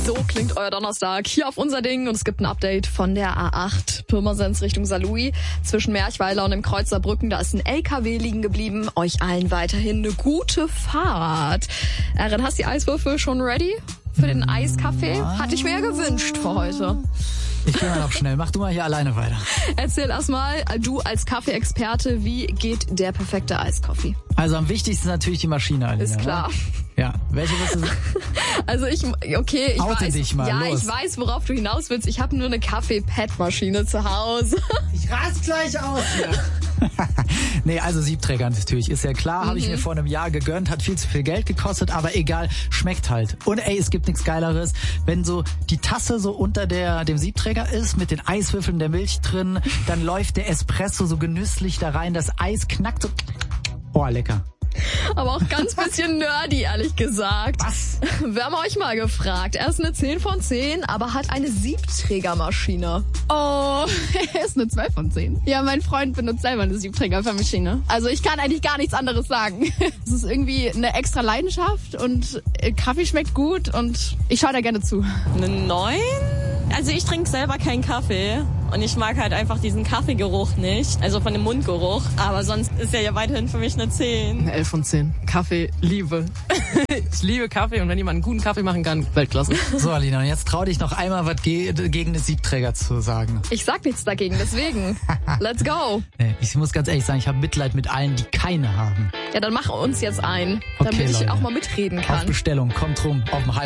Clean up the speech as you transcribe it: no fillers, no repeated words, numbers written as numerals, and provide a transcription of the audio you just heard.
So klingt euer Donnerstag hier auf unser Ding und es gibt ein Update von der A8 Pirmasens Richtung Saarlouis. Zwischen Merchweiler und dem Kreuz Saarbrücken, da ist ein LKW liegen geblieben. Euch allen weiterhin eine gute Fahrt. Erin, hast du die Eiswürfel schon ready für den Eiskaffee? Hatte ich mir ja gewünscht für heute. Ich gehe mal noch schnell. Mach du mal hier alleine weiter. Erzähl erstmal, du als Kaffee-Experte, wie geht der perfekte Eiskaffee? Also am wichtigsten natürlich die Maschine, Alina. Ist klar. Ja, welche wirst du? Also ich Oute weiß, dich mal, ja, los. Ich weiß, worauf du hinaus willst. Ich habe nur eine Kaffee-Pad-Maschine zu Hause. Ich rast gleich aus hier. Nee, also Siebträger natürlich, ist ja klar, habe ich mir vor einem Jahr gegönnt, hat viel zu viel Geld gekostet, aber egal, schmeckt halt. Und es gibt nichts Geileres, wenn so die Tasse so unter dem Siebträger ist, mit den Eiswürfeln der Milch drin, dann läuft der Espresso so genüsslich da rein, das Eis knackt so. Oh, lecker. Aber auch ganz bisschen nerdy, ehrlich gesagt. Was? Wir haben euch mal gefragt. Er ist eine 10 von 10, aber hat eine Siebträgermaschine. Oh, er ist eine 12 von 10. Ja, mein Freund benutzt selber eine Siebträgermaschine. Also ich kann eigentlich gar nichts anderes sagen. Es ist irgendwie eine extra Leidenschaft und Kaffee schmeckt gut und ich schaue da gerne zu. Eine 9? Also ich trinke selber keinen Kaffee und ich mag halt einfach diesen Kaffeegeruch nicht, also von dem Mundgeruch. Aber sonst ist er ja weiterhin für mich eine 10. Eine 11 von 10. Kaffee, Liebe. Ich liebe Kaffee und wenn jemand einen guten Kaffee machen kann, Weltklasse. So, Alina, und jetzt trau dich noch einmal was gegen den Siebträger zu sagen. Ich sag nichts dagegen, deswegen. Let's go. Nee, ich muss ganz ehrlich sagen, ich habe Mitleid mit allen, die keine haben. Ja, dann mach uns jetzt ein, Okay, damit ich Leute. auch mal mitreden Auf kann. Bestellung, kommt rum, auf dem